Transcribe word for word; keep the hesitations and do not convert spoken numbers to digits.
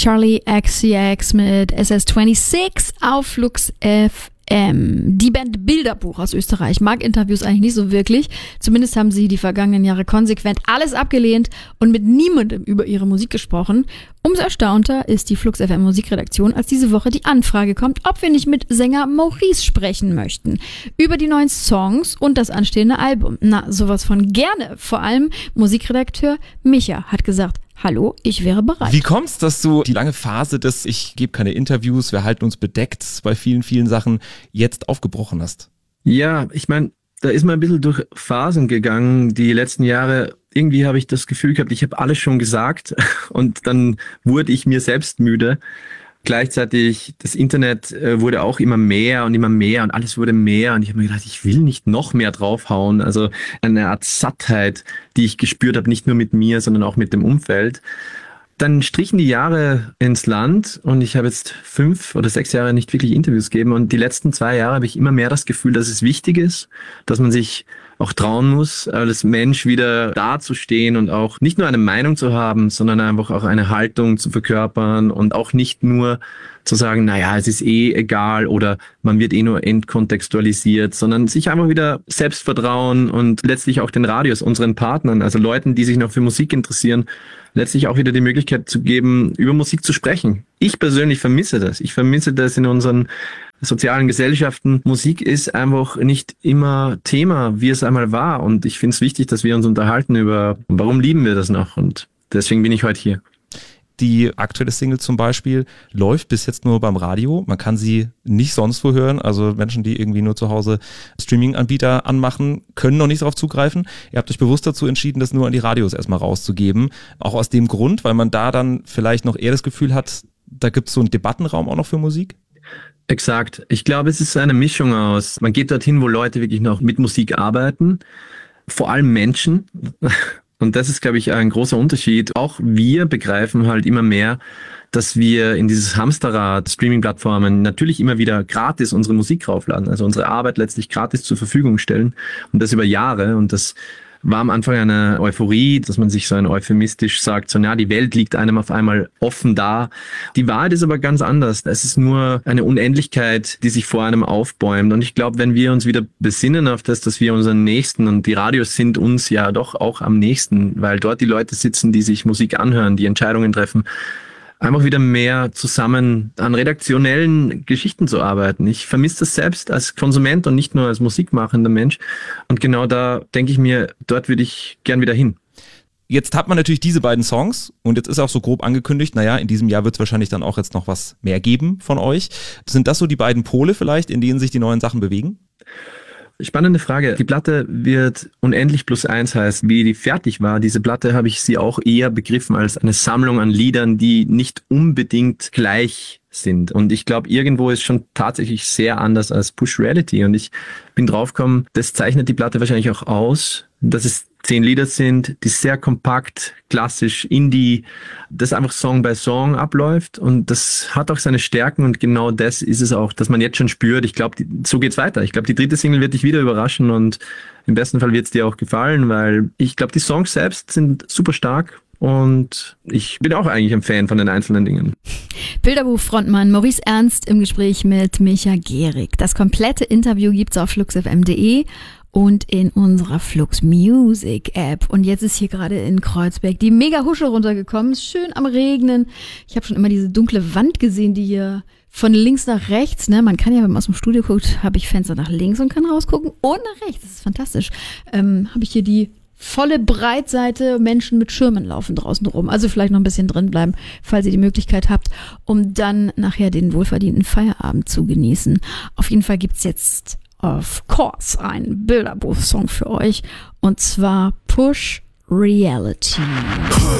Charlie X C X mit S S sechsundzwanzig auf Flux F M. Die Band Bilderbuch aus Österreich mag Interviews eigentlich nicht so wirklich. Zumindest haben sie die vergangenen Jahre konsequent alles abgelehnt und mit niemandem über ihre Musik gesprochen. Umso erstaunter ist die Flux F M Musikredaktion, als diese Woche die Anfrage kommt, ob wir nicht mit Sänger Maurice sprechen möchten. Über die neuen Songs und das anstehende Album. Na, sowas von gerne. Vor allem Musikredakteur Micha hat gesagt, hallo, ich wäre bereit. Wie kommt's, dass du die lange Phase des Ich gebe keine Interviews, wir halten uns bedeckt bei vielen, vielen Sachen jetzt aufgebrochen hast? Ja, ich meine, da ist man ein bisschen durch Phasen gegangen. Die letzten Jahre, irgendwie habe ich das Gefühl gehabt, ich habe alles schon gesagt und dann wurde ich mir selbst müde. Gleichzeitig, das Internet äh, wurde auch immer mehr und immer mehr und alles wurde mehr und ich habe mir gedacht, ich will nicht noch mehr draufhauen. Also eine Art Sattheit, die ich gespürt habe, nicht nur mit mir, sondern auch mit dem Umfeld. Dann strichen die Jahre ins Land und ich habe jetzt fünf oder sechs Jahre nicht wirklich Interviews gegeben und die letzten zwei Jahre habe ich immer mehr das Gefühl, dass es wichtig ist, dass man sich auch trauen muss, als Mensch wieder dazustehen und auch nicht nur eine Meinung zu haben, sondern einfach auch eine Haltung zu verkörpern und auch nicht nur zu sagen, naja, es ist eh egal oder man wird eh nur entkontextualisiert, sondern sich einfach wieder selbst vertrauen und letztlich auch den Radios, unseren Partnern, also Leuten, die sich noch für Musik interessieren, letztlich auch wieder die Möglichkeit zu geben, über Musik zu sprechen. Ich persönlich vermisse das. Ich vermisse das in unseren sozialen Gesellschaften. Musik ist einfach nicht immer Thema, wie es einmal war. Und ich finde es wichtig, dass wir uns unterhalten über, warum lieben wir das noch? Und deswegen bin ich heute hier. Die aktuelle Single zum Beispiel läuft bis jetzt nur beim Radio. Man kann sie nicht sonst wo hören. Also Menschen, die irgendwie nur zu Hause Streaming-Anbieter anmachen, können noch nicht darauf zugreifen. Ihr habt euch bewusst dazu entschieden, das nur an die Radios erstmal rauszugeben. Auch aus dem Grund, weil man da dann vielleicht noch eher das Gefühl hat, da gibt es so einen Debattenraum auch noch für Musik? Exakt. Ich glaube, es ist eine Mischung aus, man geht dorthin, wo Leute wirklich noch mit Musik arbeiten, vor allem Menschen. Und das ist, glaube ich, ein großer Unterschied. Auch wir begreifen halt immer mehr, dass wir in dieses Hamsterrad Streaming-Plattformen natürlich immer wieder gratis unsere Musik raufladen, also unsere Arbeit letztlich gratis zur Verfügung stellen und das über Jahre. Und das war am Anfang eine Euphorie, dass man sich so ein euphemistisch sagt, so, na, die Welt liegt einem auf einmal offen da. Die Wahrheit ist aber ganz anders. Es ist nur eine Unendlichkeit, die sich vor einem aufbäumt. Und ich glaube, wenn wir uns wieder besinnen auf das, dass wir unseren Nächsten, und die Radios sind uns ja doch auch am nächsten, weil dort die Leute sitzen, die sich Musik anhören, die Entscheidungen treffen, einfach wieder mehr zusammen an redaktionellen Geschichten zu arbeiten. Ich vermisse das selbst als Konsument und nicht nur als musikmachender Mensch. Und genau da denke ich mir, dort würde ich gern wieder hin. Jetzt hat man natürlich diese beiden Songs und jetzt ist auch so grob angekündigt, naja, in diesem Jahr wird es wahrscheinlich dann auch jetzt noch was mehr geben von euch. Sind das so die beiden Pole vielleicht, in denen sich die neuen Sachen bewegen? Spannende Frage. Die Platte wird unendlich plus eins heißen. Wie die fertig war, diese Platte, habe ich sie auch eher begriffen als eine Sammlung an Liedern, die nicht unbedingt gleich sind. Und ich glaube, irgendwo ist schon tatsächlich sehr anders als Push Reality. Und ich bin draufgekommen, das zeichnet die Platte wahrscheinlich auch aus, dass es zehn Lieder sind, die sehr kompakt, klassisch, Indie, das einfach Song by Song abläuft und das hat auch seine Stärken und genau das ist es auch, dass man jetzt schon spürt, ich glaube, so geht's weiter. Ich glaube, die dritte Single wird dich wieder überraschen und im besten Fall wird's dir auch gefallen, weil ich glaube, die Songs selbst sind super stark und ich bin auch eigentlich ein Fan von den einzelnen Dingen. Bilderbuch-Frontmann Maurice Ernst im Gespräch mit Micha Gehrig. Das komplette Interview gibt's auf flux f m punkt de und in unserer Flux Music App. Und jetzt ist hier gerade in Kreuzberg die Mega-Husche runtergekommen. Ist schön am Regnen. Ich habe schon immer diese dunkle Wand gesehen, die hier von links nach rechts, ne? Man kann ja, wenn man aus dem Studio guckt, habe ich Fenster nach links und kann rausgucken und nach rechts. Das ist fantastisch. Ähm, habe ich hier die volle Breitseite, Menschen mit Schirmen laufen draußen rum. Also vielleicht noch ein bisschen drin bleiben, falls ihr die Möglichkeit habt, um dann nachher den wohlverdienten Feierabend zu genießen. Auf jeden Fall gibt's jetzt of course ein Bilderbuch-Song für euch und zwar Push Reality.